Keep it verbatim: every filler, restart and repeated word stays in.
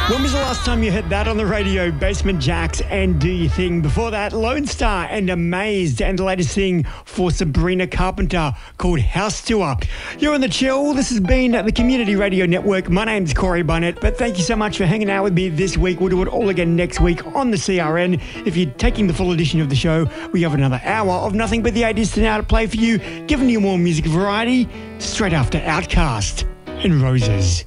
When was the last time you heard that on the radio? Basement Jaxx and Do Your Thing. Before that, Lone Star and Amazed, and the latest thing for Sabrina Carpenter called House Tour. You're on The Chill. This has been the Community Radio Network. My name's Corey Barnett, but thank you so much for hanging out with me this week. We'll do it all again next week on the C R N. If you're taking the full edition of the show, we have another hour of nothing but the eighties to now to play for you, giving you more music variety straight after Outkast and Roses.